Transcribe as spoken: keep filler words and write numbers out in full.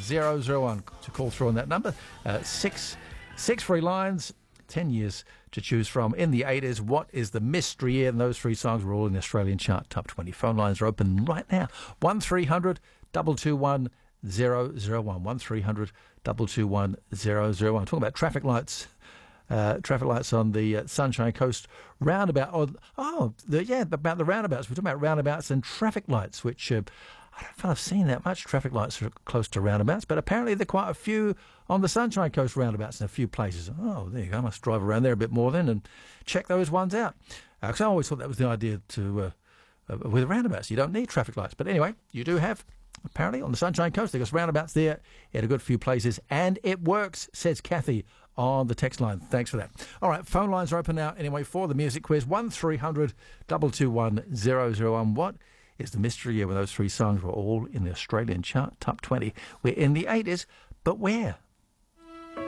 zero zero one to call through on that number. Uh, six, six free lines, ten years to choose from. In the eighties, what is the mystery year? And those three songs were all in the Australian chart top twenty. Phone lines are open right now. one three hundred two two one zero zero one. one three hundred two two one zero zero one. Talking about traffic lights. Uh, traffic lights on the uh, Sunshine Coast roundabout. Oh, oh the, yeah, about the roundabouts. We're talking about roundabouts and traffic lights, which uh, I don't feel I've seen that much traffic lights are close to roundabouts, but apparently there are quite a few on the Sunshine Coast roundabouts in a few places. Oh, there you go. I must drive around there a bit more then and check those ones out. Because uh, I always thought that was the idea to uh, uh, with roundabouts. You don't need traffic lights. But anyway, you do have. Apparently, on the Sunshine Coast, they've got roundabouts there in a good few places, and it works, says Kathy on the text line. Thanks for that. All right, phone lines are open now anyway for the music quiz. one three hundred two two one zero zero one. What is the mystery year when those three songs were all in the Australian chart top twenty? We're in the eighties, but where?